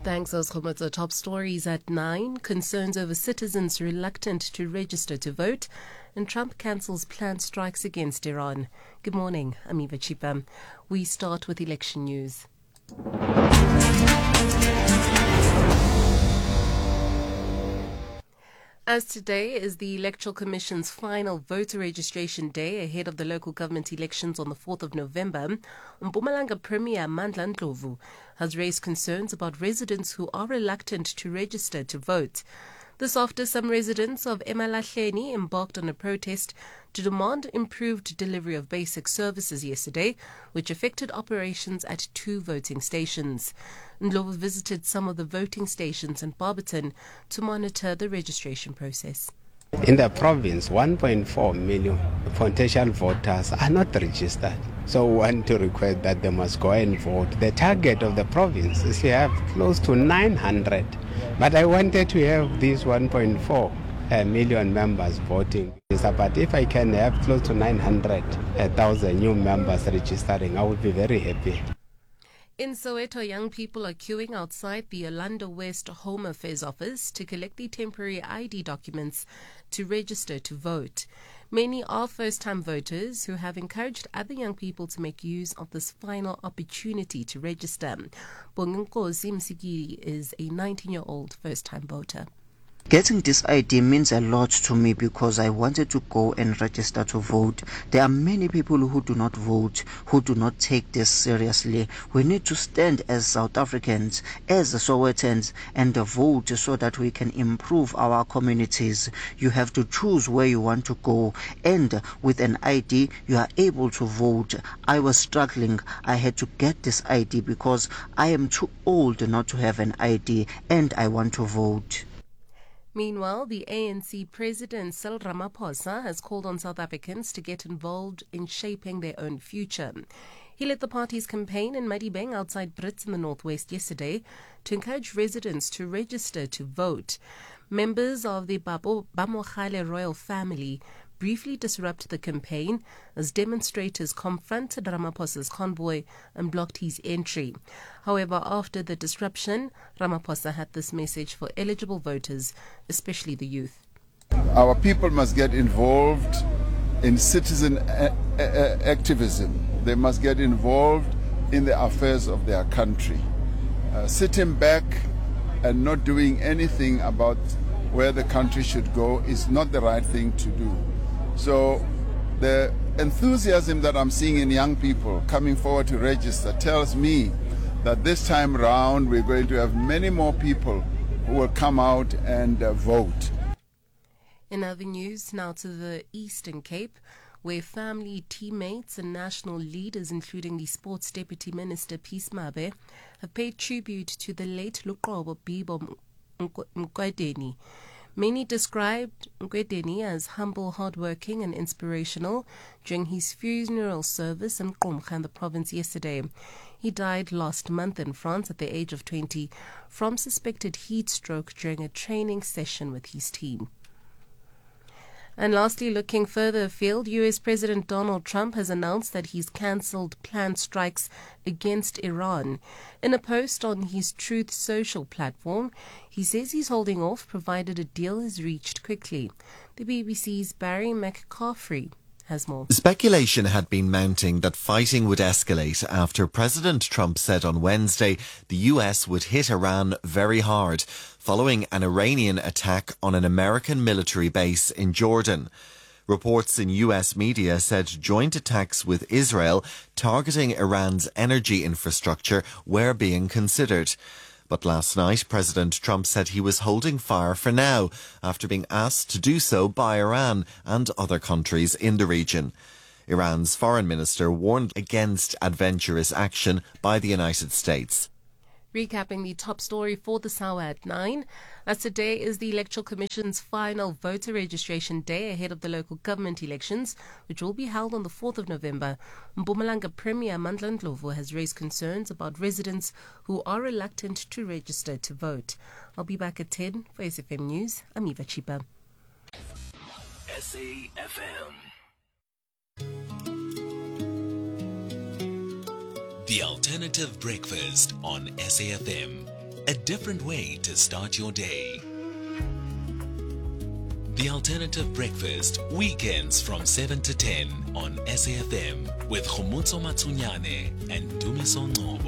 Thanks, Oskhomotso. Top stories at 9. Concerns over citizens reluctant to register to vote. And Trump cancels planned strikes against Iran. Good morning, I'm Eva Chipa. We start with election news. As today is the Electoral Commission's final voter registration day ahead of the local government elections on the 4th of November, Mpumalanga Premier Mandla Ndlovu has raised concerns about residents who are reluctant to register to vote. This after some residents of Emalahleni embarked on a protest to demand improved delivery of basic services yesterday, which affected operations at 2 voting stations. Ndlovu visited some of the voting stations in Barberton to monitor the registration process. In the province, 1.4 million potential voters are not registered. So we want to request that they must go and vote. The target of the province is to have close to 900. But I wanted to have these 1.4 million members voting. But if I can have close to 900,000 new members registering, I would be very happy. In Soweto, young people are queuing outside the Orlando West Home Affairs office to collect the temporary ID documents to register to vote. Many are first-time voters who have encouraged other young people to make use of this final opportunity to register. Bonginkosi Msikiri is a 19-year-old first-time voter. Getting this ID means a lot to me because I wanted to go and register to vote. There are many people who do not vote, who do not take this seriously. We need to stand as South Africans, as Sowetans, and vote so that we can improve our communities. You have to choose where you want to go, and with an ID, you are able to vote. I was struggling. I had to get this ID because I am too old not to have an ID, and I want to vote. Meanwhile, the ANC President Cyril Ramaphosa has called on South Africans to get involved in shaping their own future. He led the party's campaign in Madibeng outside Brits in the northwest yesterday to encourage residents to register to vote. Members of the Bamogale royal family briefly disrupted the campaign as demonstrators confronted Ramaphosa's convoy and blocked his entry. However, after the disruption, Ramaphosa had this message for eligible voters, especially the youth. Our people must get involved in citizen activism. They must get involved in the affairs of their country. Sitting back and not doing anything about where the country should go is not the right thing to do. So the enthusiasm that I'm seeing in young people coming forward to register tells me that this time round we're going to have many more people who will come out and vote. In other news, now to the Eastern Cape, where family, teammates and national leaders, including the Sports Deputy Minister Peace Mabe, have paid tribute to the late Luqobo Bibo Mqwedeni. Many described Mqwedeni as humble, hardworking and inspirational during his funeral service in Qumkha in the province yesterday. He died last month in France at the age of 20 from suspected heat stroke during a training session with his team. And lastly, looking further afield, U.S. President Donald Trump has announced that he's cancelled planned strikes against Iran. In a post on his Truth Social platform, he says he's holding off provided a deal is reached quickly. The BBC's Barry McCaffrey has more. Speculation had been mounting that fighting would escalate after President Trump said on Wednesday the US would hit Iran very hard following an Iranian attack on an American military base in Jordan. Reports in US media said joint attacks with Israel targeting Iran's energy infrastructure were being considered. But last night, President Trump said he was holding fire for now, after being asked to do so by Iran and other countries in the region. Iran's foreign minister warned against adventurous action by the United States. Recapping the top story for this hour at 9. As today is the Electoral Commission's final voter registration day ahead of the local government elections, which will be held on the 4th of November. Mpumalanga Premier Mandla Ndlovu has raised concerns about residents who are reluctant to register to vote. I'll be back at 10 for SFM News. I'm Eva Chipa. SAFM. The Alternative Breakfast on SAFM. a different way to start your day. The Alternative Breakfast, weekends from 7 to 10 on SAFM with Khomotso Matsunyane and Dumiso Ngobo.